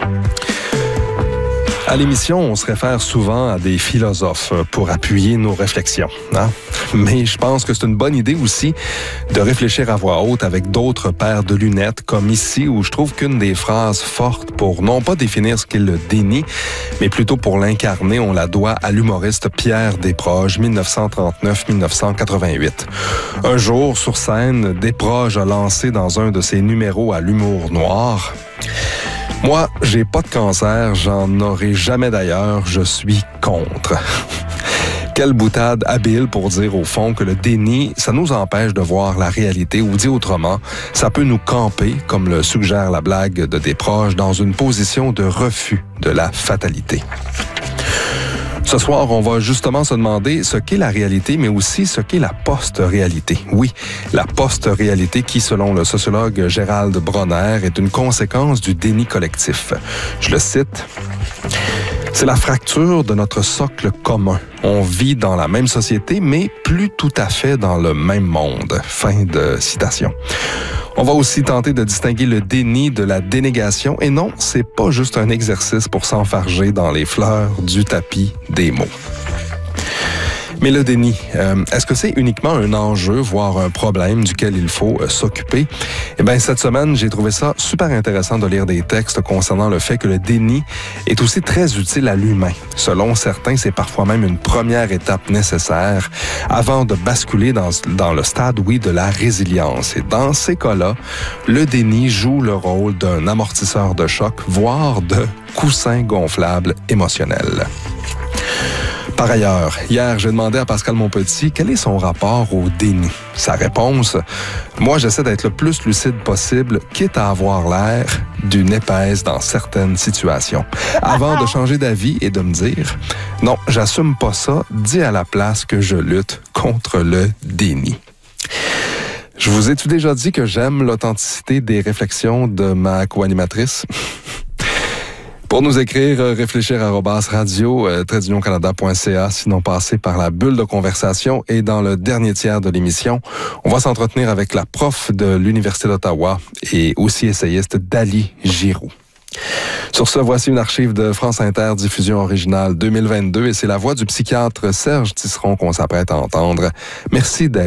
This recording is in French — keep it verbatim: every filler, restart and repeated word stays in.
À l'émission, on se réfère souvent à des philosophes pour appuyer nos réflexions, hein? Mais je pense que c'est une bonne idée aussi de réfléchir à voix haute avec d'autres paires de lunettes, comme ici, où je trouve qu'une des phrases fortes pour non pas définir ce qu'est le déni, mais plutôt pour l'incarner, on la doit à l'humoriste Pierre Desproges, dix-neuf cent trente-neuf à dix-neuf cent quatre-vingt-huit. Un jour, sur scène, Desproges a lancé dans un de ses numéros à l'humour noir: moi, j'ai pas de cancer, j'en aurai jamais d'ailleurs, je suis contre. Quelle boutade habile pour dire au fond que le déni, ça nous empêche de voir la réalité, ou dit autrement, ça peut nous camper, comme le suggère la blague de Desproges, dans une position de refus de la fatalité. Ce soir, on va justement se demander ce qu'est la réalité, mais aussi ce qu'est la post-réalité. Oui, la post-réalité qui, selon le sociologue Gérald Bronner, est une conséquence du déni collectif. Je le cite: « C'est la fracture de notre socle commun. On vit dans la même société, mais plus tout à fait dans le même monde. » Fin de citation. On va aussi tenter de distinguer le déni de la dénégation. Et non, c'est pas juste un exercice pour s'enfarger dans les fleurs du tapis des mots. Mais le déni, euh, est-ce que c'est uniquement un enjeu, voire un problème duquel il faut euh, s'occuper? Eh bien, cette semaine, j'ai trouvé ça super intéressant de lire des textes concernant le fait que le déni est aussi très utile à l'humain. Selon certains, c'est parfois même une première étape nécessaire avant de basculer dans, dans le stade, oui, de la résilience. Et dans ces cas-là, le déni joue le rôle d'un amortisseur de choc, voire de coussin gonflable émotionnel. Par ailleurs, hier, j'ai demandé à Pascal Monpetit quel est son rapport au déni. Sa réponse: moi, j'essaie d'être le plus lucide possible, quitte à avoir l'air d'une épaisse dans certaines situations. Avant de changer d'avis et de me dire: non, j'assume pas ça, dis à la place que je lutte contre le déni. Je vous ai-tu déjà dit que j'aime l'authenticité des réflexions de ma co-animatrice? Pour nous écrire, réfléchir arobase radio trait d'union canada point c a, sinon passer par la bulle de conversation. Et dans le dernier tiers de l'émission, on va s'entretenir avec la prof de l'Université d'Ottawa et aussi essayiste Dali Giroux. Sur ce, voici une archive de France Inter, diffusion originale deux mille vingt-deux, et c'est la voix du psychiatre Serge Tisseron qu'on s'apprête à entendre. Merci d'être